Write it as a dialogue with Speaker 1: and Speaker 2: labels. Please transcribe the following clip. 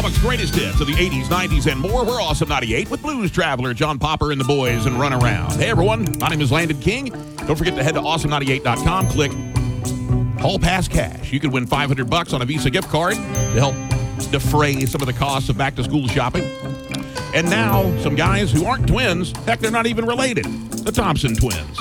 Speaker 1: Lubbock's greatest hits of the 80s, 90s, and more. We're Awesome 98 with Blues Traveler, John Popper and the boys, and Run Around. Hey, everyone. My name is Landon King. Don't forget to head to awesome98.com. Click Hall Pass Cash. You could win $500 on a Visa gift card to help defray some of the costs of back-to-school shopping. And now, some guys who aren't twins, heck, they're not even related, the Thompson twins.